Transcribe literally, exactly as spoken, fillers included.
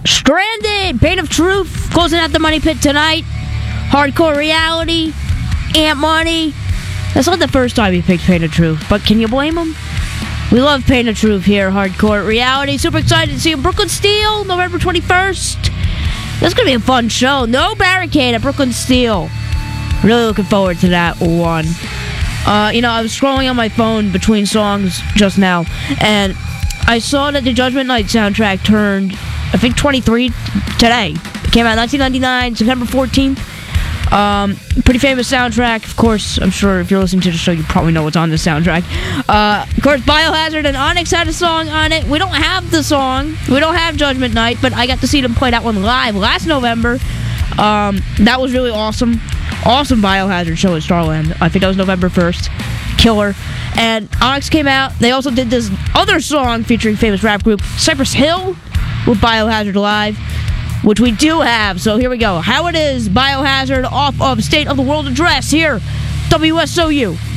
Stranded, Pain of Truth, closing out the Money Pit tonight. Hardcore Reality, Ant Money. That's not the first time he picked Pain of Truth, but can you blame him? We love Pain of Truth here, Hardcore Reality. Super excited to see him. Brooklyn Steel, November twenty-first. That's going to be a fun show. No Barricade at Brooklyn Steel. Really looking forward to that one. Uh, you know, I was scrolling on my phone between songs just now, and I saw that the Judgment Night soundtrack turned, I think, twenty-three today. It came out in nineteen ninety-nine, September fourteenth. Um, pretty famous soundtrack. Of course, I'm sure if you're listening to the show, you probably know what's on this soundtrack. Uh, of course, Biohazard and Onyx had a song on it. We don't have the song. We don't have Judgment Night, but I got to see them play that one live last November. Um, that was really awesome. Awesome Biohazard show at Starland. I think that was November first. Killer. And Onyx came out. They also did this other song featuring famous rap group Cypress Hill with Biohazard live, which we do have. So here we go. How It Is, Biohazard off of State of the World Address here, W S O U.